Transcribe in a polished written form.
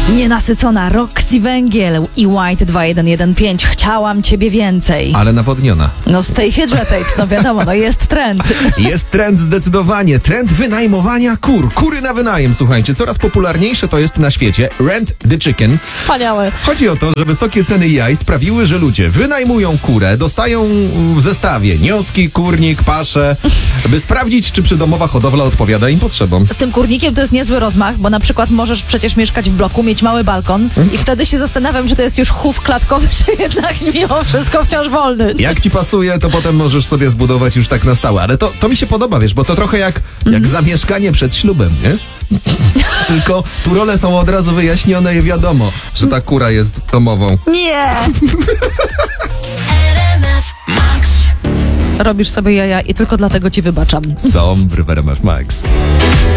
Nienasycona Roxy Węgiel i White 2115. Chciałam ciebie więcej. Ale nawodniona. No stay hydrated, no wiadomo, no jest trend. Jest trend zdecydowanie. Trend wynajmowania kur. Kury na wynajem, słuchajcie. Coraz popularniejsze to jest na świecie. Rent the chicken. Wspaniałe. Chodzi o to, że wysokie ceny jaj sprawiły, że ludzie wynajmują kurę, dostają w zestawie nioski, kurnik, paszę, by sprawdzić, czy przydomowa hodowla odpowiada im potrzebom. Z tym kurnikiem to jest niezły rozmach, bo na przykład możesz przecież mieszkać w bloku, mieć mały balkon i wtedy się zastanawiam, czy to jest już chów klatkowy, czy jednak mimo wszystko wciąż wolny. Jak ci pasuje, to potem możesz sobie zbudować już tak na stałe. Ale to mi się podoba, wiesz, bo to trochę jak zamieszkanie przed ślubem, nie? Tylko tu role są od razu wyjaśnione i wiadomo, że ta kura jest domową. Nie! Robisz sobie jaja i tylko dlatego ci wybaczam. Są w RMF Max.